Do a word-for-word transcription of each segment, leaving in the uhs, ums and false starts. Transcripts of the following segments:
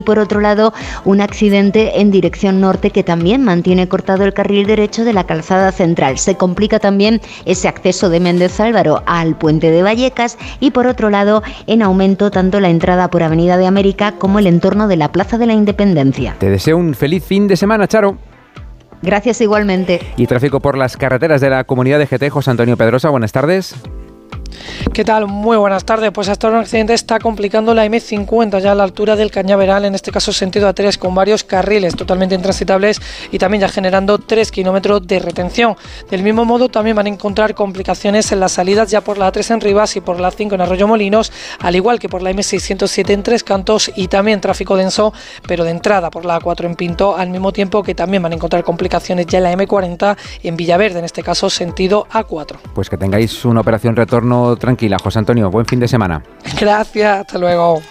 Por otro lado, un accidente en dirección norte que también mantiene cortado el carril derecho de la calzada central. Se complica también ese acceso de Méndez Álvaro al puente de Vallecas y por otro lado, en aumento tanto la entrada por Avenida de América como el entorno de la Plaza de la Independencia. Te deseo un feliz fin de semana, Charo. Gracias igualmente. Y tráfico por las carreteras de la comunidad de G T. José Antonio Pedrosa, buenas tardes. ¿Qué tal? Muy buenas tardes. Pues hasta ahora un accidente está complicando la eme cincuenta ya a la altura del Cañaveral, en este caso sentido A tres, con varios carriles totalmente intransitables y también ya generando tres kilómetros de retención. Del mismo modo también van a encontrar complicaciones en las salidas ya por la A tres en Rivas y por la A cinco en Arroyomolinos, al igual que por la eme seiscientos siete en Tres Cantos y también tráfico denso, pero de entrada por la A cuatro en Pinto, al mismo tiempo que también van a encontrar complicaciones ya en la eme cuarenta en Villaverde, en este caso sentido A cuatro. Pues que tengáis una operación retorno tranquila, José Antonio. Buen fin de semana. Gracias, hasta luego.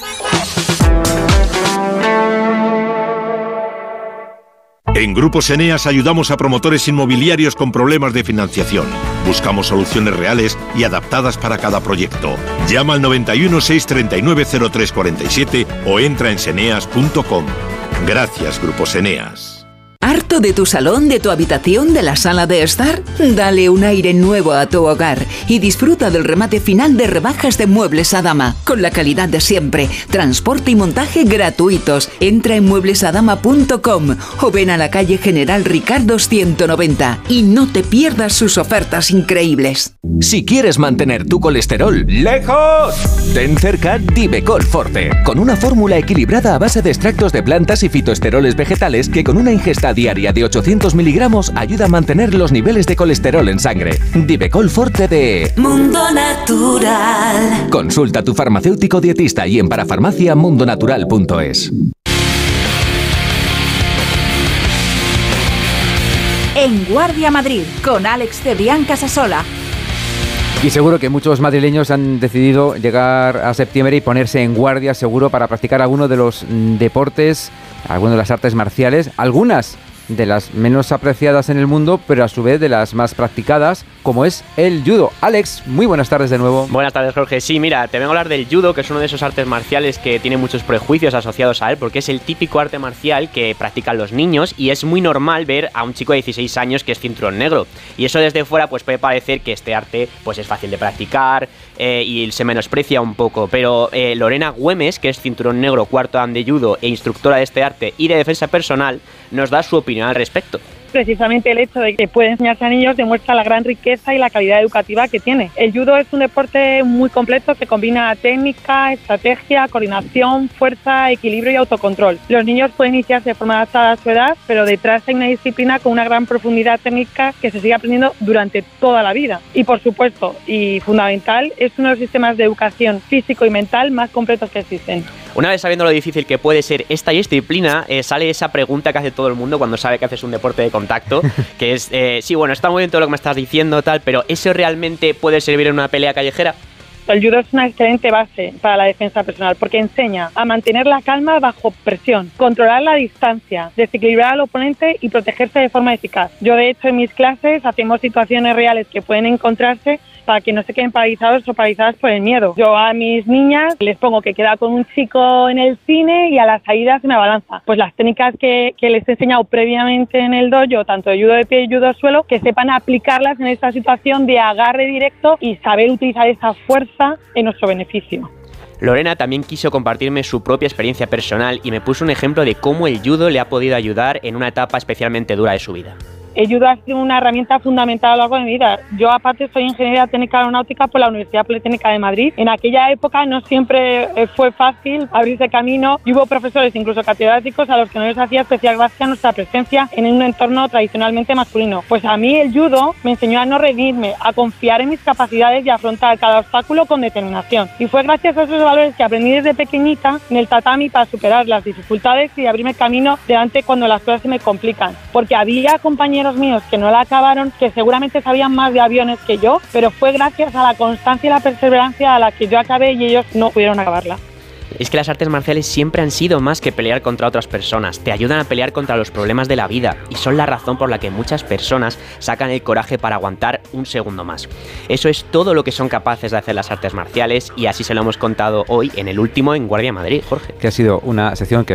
En Grupos Eneas ayudamos a promotores inmobiliarios con problemas de financiación. Buscamos soluciones reales y adaptadas para cada proyecto. Llama al noventa y uno, seiscientos treinta y nueve, cero tres cuarenta y siete o entra en seneas punto com. Gracias, Grupos Eneas. ¿Harto de tu salón, de tu habitación, de la sala de estar? Dale un aire nuevo a tu hogar y disfruta del remate final de rebajas de Muebles Adama, con la calidad de siempre, transporte y montaje gratuitos. Entra en muebles adama punto com o ven a la calle General Ricardo ciento noventa y no te pierdas sus ofertas increíbles. Si quieres mantener tu colesterol lejos, ten cerca Divecol Forte, con una fórmula equilibrada a base de extractos de plantas y fitoesteroles vegetales que con una ingesta diaria de ochocientos miligramos ayuda a mantener los niveles de colesterol en sangre. Divecol Forte de Mundo Natural. Consulta a tu farmacéutico dietista y en parafarmacia mundo natural punto es. En Guardia Madrid, con Alex Cebrián Casasola. Y seguro que muchos madrileños han decidido llegar a septiembre y ponerse en guardia seguro para practicar alguno de los deportes, algunas de las artes marciales, algunas de las menos apreciadas en el mundo, pero a su vez de las más practicadas, como es el judo. Alex, muy buenas tardes de nuevo. Buenas tardes, Jorge. Sí, mira, te vengo a hablar del judo, que es uno de esos artes marciales que tiene muchos prejuicios asociados a él, porque es el típico arte marcial que practican los niños y es muy normal ver a un chico de dieciséis años que es cinturón negro. Y eso desde fuera pues puede parecer que este arte pues es fácil de practicar eh, y se menosprecia un poco, pero eh, Lorena Güemes, que es cinturón negro cuarto dan de judo e instructora de este arte y de defensa personal, nos da su opinión al respecto. Precisamente el hecho de que puede enseñarse a niños demuestra la gran riqueza y la calidad educativa que tiene. El judo es un deporte muy completo que combina técnica, estrategia, coordinación, fuerza, equilibrio y autocontrol. Los niños pueden iniciarse de forma adaptada a su edad, pero detrás hay una disciplina con una gran profundidad técnica que se sigue aprendiendo durante toda la vida. Y por supuesto, y fundamental, es uno de los sistemas de educación físico y mental más completos que existen. Una vez sabiendo lo difícil que puede ser esta disciplina, eh, sale esa pregunta que hace todo el mundo cuando sabe que haces un deporte de contacto, que es, eh, sí, bueno, está muy bien todo lo que me estás diciendo, tal, pero ¿eso realmente puede servir en una pelea callejera? El judo es una excelente base para la defensa personal porque enseña a mantener la calma bajo presión, controlar la distancia, desequilibrar al oponente y protegerse de forma eficaz. Yo, de hecho, en mis clases hacemos situaciones reales que pueden encontrarse para que no se queden paralizados o paralizadas por el miedo. Yo a mis niñas les pongo que queda con un chico en el cine y a la salida se me abalanza. Pues las técnicas que, que les he enseñado previamente en el dojo, tanto de judo de pie y judo suelo, que sepan aplicarlas en esta situación de agarre directo y saber utilizar esa fuerza en nuestro beneficio. Lorena también quiso compartirme su propia experiencia personal y me puso un ejemplo de cómo el judo le ha podido ayudar en una etapa especialmente dura de su vida. El judo ha sido una herramienta fundamental a lo largo de mi vida. Yo, aparte, soy ingeniera técnica aeronáutica por la Universidad Politécnica de Madrid. En aquella época no siempre fue fácil abrirse camino y hubo profesores, incluso catedráticos, a los que no les hacía especial gracia nuestra presencia en un entorno tradicionalmente masculino. Pues a mí el judo me enseñó a no rendirme, a confiar en mis capacidades y a afrontar cada obstáculo con determinación. Y fue gracias a esos valores que aprendí desde pequeñita en el tatami para superar las dificultades y abrirme camino delante cuando las cosas se me complican. Porque había compañeros míos que no la acabaron, que seguramente sabían más de aviones que yo, pero fue gracias a la constancia y la perseverancia a la que yo acabé y ellos no pudieron acabarla. Es que las artes marciales siempre han sido más que pelear contra otras personas, te ayudan a pelear contra los problemas de la vida y son la razón por la que muchas personas sacan el coraje para aguantar un segundo más. Eso es todo lo que son capaces de hacer las artes marciales y así se lo hemos contado hoy en el último En Guardia Madrid, Jorge. Que ha sido una sección que